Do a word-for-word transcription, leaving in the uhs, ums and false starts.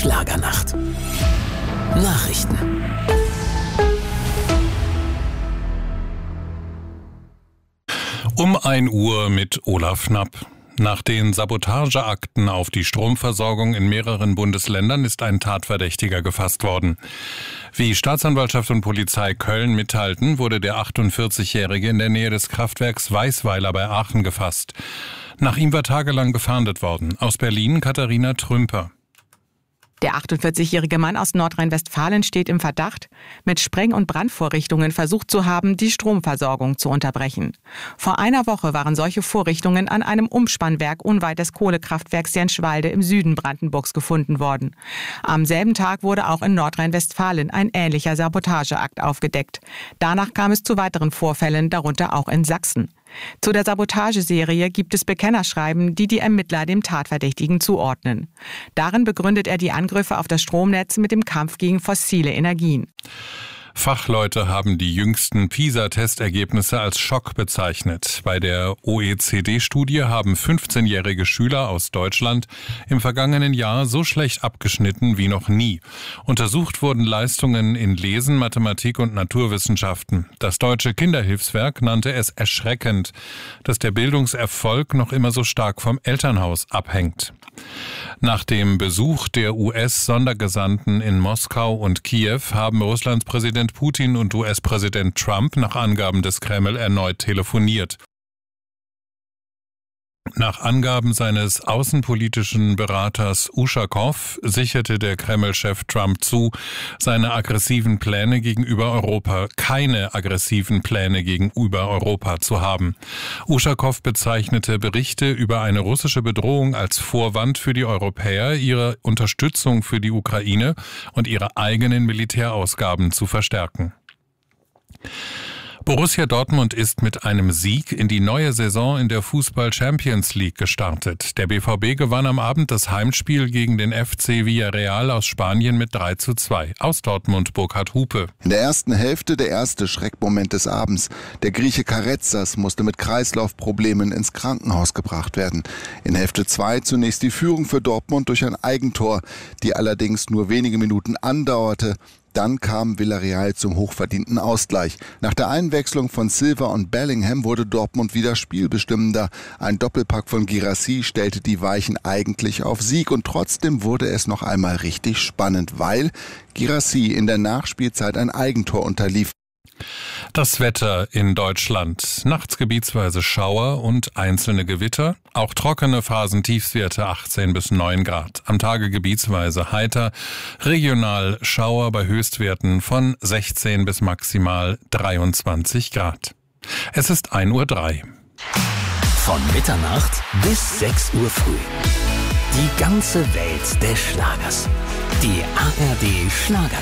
Schlagernacht. Nachrichten. Um ein Uhr mit Olaf Knapp. Nach den Sabotageakten auf die Stromversorgung in mehreren Bundesländern ist ein Tatverdächtiger gefasst worden. Wie Staatsanwaltschaft und Polizei Köln mitteilten, wurde der achtundvierzigjährige in der Nähe des Kraftwerks Weißweiler bei Aachen gefasst. Nach ihm war tagelang gefahndet worden. Aus Berlin Katharina Trümper. Der achtundvierzigjährige Mann aus Nordrhein-Westfalen steht im Verdacht, mit Spreng- und Brandvorrichtungen versucht zu haben, die Stromversorgung zu unterbrechen. Vor einer Woche waren solche Vorrichtungen an einem Umspannwerk unweit des Kohlekraftwerks Jenschwalde im Süden Brandenburgs gefunden worden. Am selben Tag wurde auch in Nordrhein-Westfalen ein ähnlicher Sabotageakt aufgedeckt. Danach kam es zu weiteren Vorfällen, darunter auch in Sachsen. Zu der Sabotageserie gibt es Bekennerschreiben, die die Ermittler dem Tatverdächtigen zuordnen. Darin begründet er die Angriffe auf das Stromnetz mit dem Kampf gegen fossile Energien. Fachleute haben die jüngsten PISA-Testergebnisse als Schock bezeichnet. Bei der O E C D-Studie haben fünfzehnjährige Schüler aus Deutschland im vergangenen Jahr so schlecht abgeschnitten wie noch nie. Untersucht wurden Leistungen in Lesen, Mathematik und Naturwissenschaften. Das Deutsche Kinderhilfswerk nannte es erschreckend, dass der Bildungserfolg noch immer so stark vom Elternhaus abhängt. Nach dem Besuch der U S-Sondergesandten in Moskau und Kiew haben Russlands Präsident Putin und U S-Präsident Trump nach Angaben des Kreml erneut telefoniert. Nach Angaben seines außenpolitischen Beraters Uschakow sicherte der Kreml-Chef Trump zu, seine aggressiven Pläne gegenüber Europa, keine aggressiven Pläne gegenüber Europa zu haben. Uschakow bezeichnete Berichte über eine russische Bedrohung als Vorwand für die Europäer, ihre Unterstützung für die Ukraine und ihre eigenen Militärausgaben zu verstärken. Borussia Dortmund ist mit einem Sieg in die neue Saison in der Fußball-Champions League gestartet. Der B V B gewann am Abend das Heimspiel gegen den F C Villarreal aus Spanien mit drei zu zwei. Aus Dortmund Burkhard Hupe. In der ersten Hälfte der erste Schreckmoment des Abends. Der Grieche Karetzas musste mit Kreislaufproblemen ins Krankenhaus gebracht werden. In Hälfte zwei zunächst die Führung für Dortmund durch ein Eigentor, die allerdings nur wenige Minuten andauerte. Dann kam Villarreal zum hochverdienten Ausgleich. Nach der Einwechslung von Silva und Bellingham wurde Dortmund wieder spielbestimmender. Ein Doppelpack von Guirassy stellte die Weichen eigentlich auf Sieg. Und trotzdem wurde es noch einmal richtig spannend, weil Guirassy in der Nachspielzeit ein Eigentor unterlief. Das Wetter in Deutschland. Nachts gebietsweise Schauer und einzelne Gewitter. Auch trockene Phasen, Tiefstwerte achtzehn bis neun Grad. Am Tage gebietsweise heiter. Regional Schauer bei Höchstwerten von sechzehn bis maximal dreiundzwanzig Grad. Es ist ein Uhr drei. Von Mitternacht bis sechs Uhr früh. Die ganze Welt des Schlagers. Die A R D Schlager.